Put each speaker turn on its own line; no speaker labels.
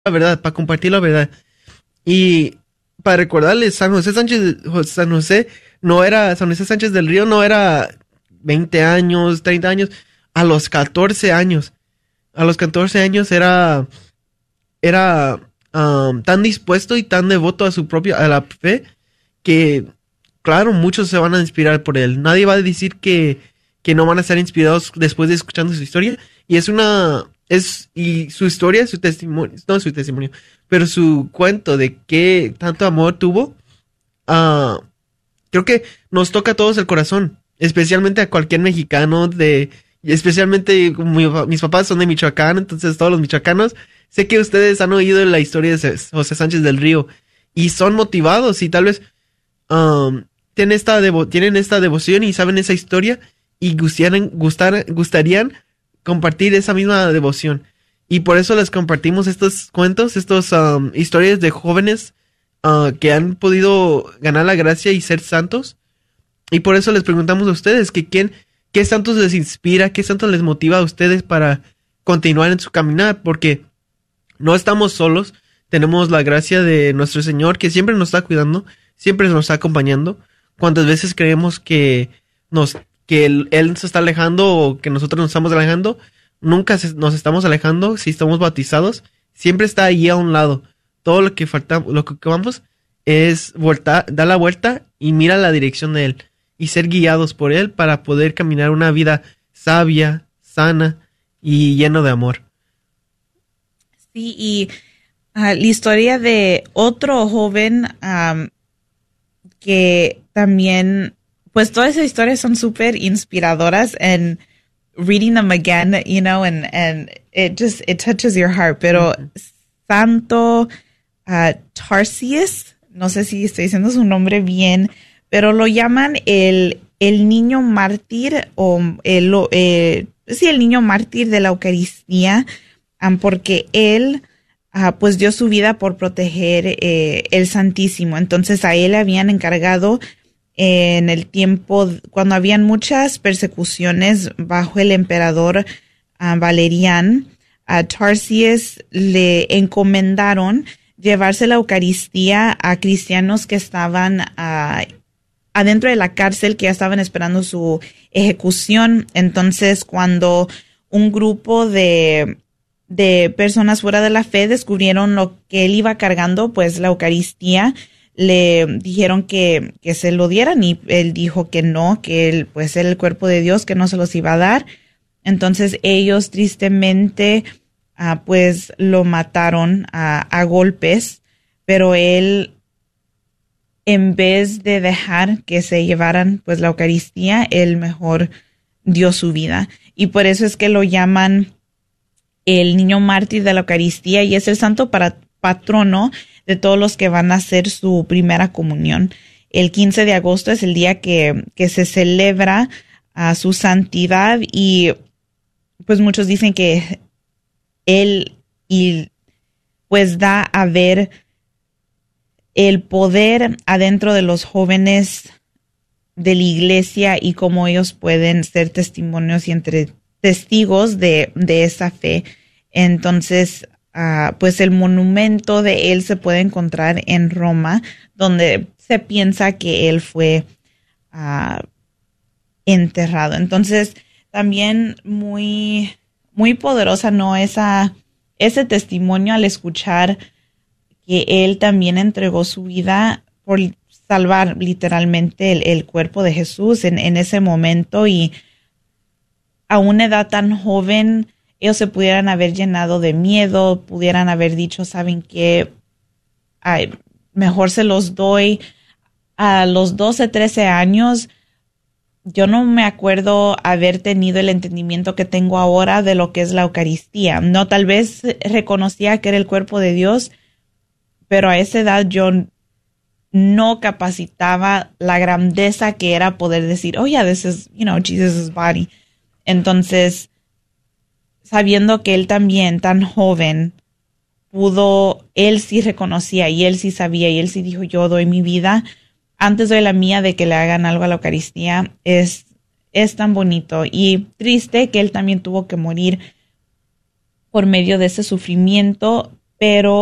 la verdad, para compartir la verdad. Y para recordarles, San José San José Sánchez del Río no era 20 años, 30 años, a los 14 años. A los 14 años era tan dispuesto y tan devoto a la fe que, claro, muchos se van a inspirar por él. Nadie va a decir que no van a ser inspirados después de escuchando su historia. Y y su historia, su testimonio, no su testimonio, pero su cuento de qué tanto amor tuvo, ah, creo que nos toca a todos el corazón, especialmente a cualquier mexicano y especialmente como mis papás son de Michoacán, entonces todos los michoacanos, sé que ustedes han oído la historia de José Sánchez del Río y son motivados y tal vez tienen esta devoción y saben esa historia y gustarían compartir esa misma devoción. Y por eso les compartimos estos cuentos, estos historias de jóvenes que han podido ganar la gracia y ser santos. Y por eso les preguntamos a ustedes qué santos les inspira, qué santos les motiva a ustedes para continuar en su caminar, porque no estamos solos, tenemos la gracia de nuestro Señor que siempre nos está cuidando, siempre nos está acompañando. Cuántas veces creemos que Él se está alejando o que nosotros nos estamos alejando, nos estamos alejando si estamos bautizados, siempre está ahí a un lado. Todo lo que vamos es dar la vuelta y mira la dirección de Él y ser guiados por Él para poder caminar una vida sabia, sana y lleno de amor.
Sí, y la historia de otro joven que también, pues todas esas historias son súper inspiradoras, and reading them again, and it touches your heart. Pero Santo Tarsius, no sé si estoy diciendo su nombre bien, pero lo llaman el niño mártir el niño mártir de la Eucaristía, porque él pues dio su vida por proteger el Santísimo. Entonces a él le habían encargado en el tiempo cuando habían muchas persecuciones bajo el emperador Valerian. A Tarsius le encomendaron llevarse la Eucaristía a cristianos que estaban adentro de la cárcel, que ya estaban esperando su ejecución. Entonces, cuando un grupo de personas fuera de la fe descubrieron lo que él iba cargando, pues la Eucaristía, le dijeron que se lo dieran, y él dijo que no, que él pues era el cuerpo de Dios, que no se los iba a dar. Entonces ellos tristemente pues lo mataron a golpes, pero él, en vez de dejar que se llevaran pues la Eucaristía, él mejor dio su vida. Y por eso es que lo llaman el niño mártir de la Eucaristía, y es el santo patrono de todos los que van a hacer su primera comunión. El 15 de agosto es el día que se celebra su santidad, y pues muchos dicen que él pues da a ver el poder adentro de los jóvenes de la iglesia y cómo ellos pueden ser testimonios y testigos de esa fe. Entonces, pues el monumento de él se puede encontrar en Roma, donde se piensa que él fue enterrado. Entonces, también muy, muy poderosa, ¿no? Ese testimonio al escuchar que él también entregó su vida por salvar literalmente el cuerpo de Jesús en ese momento, y a una edad tan joven, ellos se pudieran haber llenado de miedo, pudieran haber dicho, ¿saben qué? Ay, mejor se los doy. A los 12, 13 años, yo no me acuerdo haber tenido el entendimiento que tengo ahora de lo que es la Eucaristía. No, tal vez reconocía que era el cuerpo de Dios, pero a esa edad yo no capacitaba la grandeza que era poder decir, oh yeah, this is, Jesus' body. Entonces, sabiendo que él también, tan joven, él sí reconocía y él sí sabía y él sí dijo, yo doy mi vida, antes doy la mía de que le hagan algo a la Eucaristía, es tan bonito y triste que él también tuvo que morir por medio de ese sufrimiento pero